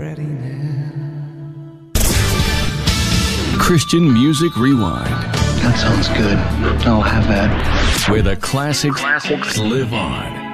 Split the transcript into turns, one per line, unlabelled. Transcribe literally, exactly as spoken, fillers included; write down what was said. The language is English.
Ready now.
Christian Music Rewind.
That sounds good. I'll have that.
Where the classics, classics live on.